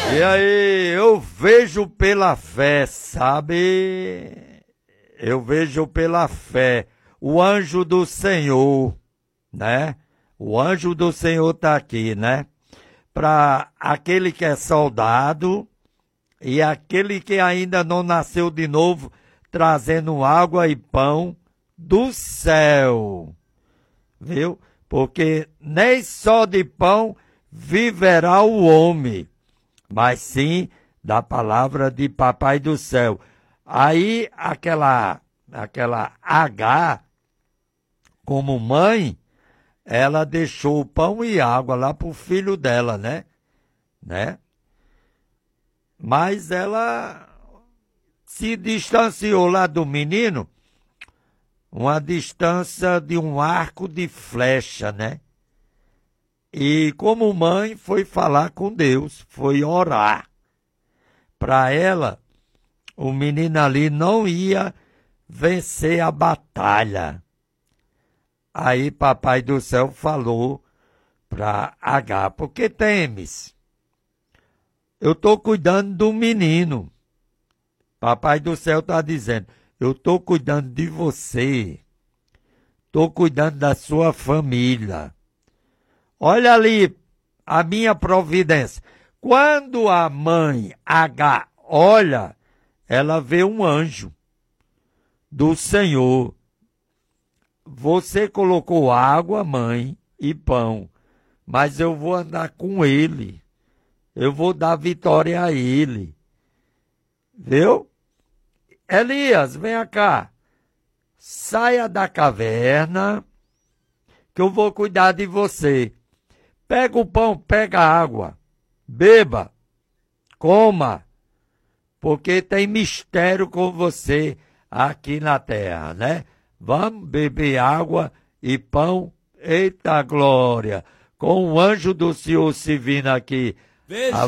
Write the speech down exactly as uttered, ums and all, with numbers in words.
E aí, eu vejo pela fé, sabe? Eu vejo pela fé o anjo do Senhor, né? O anjo do Senhor está aqui, né? Para aquele que é soldado e aquele que ainda não nasceu de novo, trazendo água e pão do céu, viu? Porque nem só de pão viverá o homem, mas sim da palavra de Papai do Céu. Aí aquela, aquela H, como mãe, ela deixou pão e água lá para o filho dela, né? né? Mas ela se distanciou lá do menino, uma distância de um arco de flecha, né? E como mãe foi falar com Deus, foi orar. Para ela, o menino ali não ia vencer a batalha. Aí Papai do Céu falou para H, por que temes? Eu estou cuidando do menino. Papai do Céu está dizendo, eu estou cuidando de você. Estou cuidando da sua família. Olha ali a minha providência. Quando a mãe H olha, ela vê um anjo do Senhor. Você colocou água, mãe, e pão, mas eu vou andar com ele. Eu vou dar vitória a ele. Viu? Elias, venha cá. Saia da caverna, que eu vou cuidar de você. Pega o pão, pega a água. Beba, coma, porque tem mistério com você aqui na terra, né? Vamos beber água e pão. Eita glória! Com o anjo do Senhor se vindo aqui. Veja